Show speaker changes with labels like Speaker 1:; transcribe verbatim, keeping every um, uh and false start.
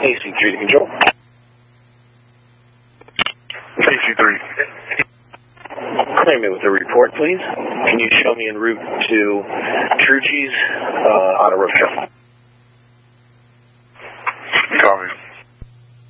Speaker 1: A C three to control.
Speaker 2: A C three.
Speaker 1: Clear me with a report, please. Can you show me en route to Trucci's uh, auto roof truck?